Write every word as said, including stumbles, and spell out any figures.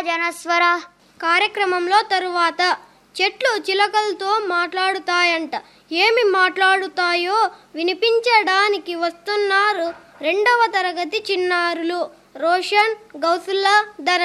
జనస్వర కార్యక్రమంలో తరువాత చెట్లు చిలకలతో మాట్లాడుతాయంట. ఏమి మాట్లాడుతాయో వినిపించడానికి వస్తున్నారు రెండవ తరగతి చిన్నారులు రోషన్, గౌసుల్లా, ధన